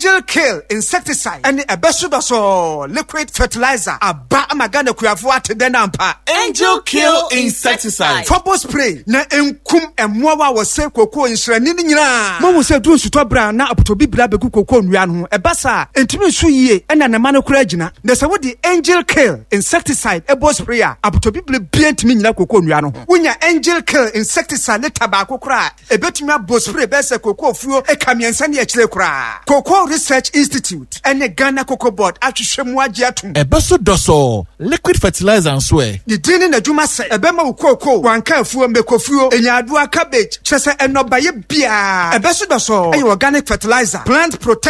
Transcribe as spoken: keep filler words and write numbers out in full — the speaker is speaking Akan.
Angel Kill insecticide and a besudaso liquid fertilizer. Aba amagana kuyafu ate denampa. Angel Kill insecticide. Trouble spray na enkum emwawa wose koko insrani ni nyina. Mo wo se du nsuto bra na apotobi bra beku koko nwia no. Ebasa entimi su yie ena na mano kura gina. Na se wo di Angel Kill insecticide ebo sprayer apotobi bra bia ntimi nyina koko nwia no. Wonya Angel Kill insecticide leta ba kokora ebetumi abo spray be se koko fuo e kamiensa ne akire kora. Cocoa Research Institute and the Ghana Cocoa Board atwhwemu agye atom. Ebeso doso liquid fertilizer nso e. The dini na dwuma se ebema wo cocoa wanka afuo mekofuo enyaadua cabbage chese enobaye bia. Ebeso doso ayi organic fertilizer plant protect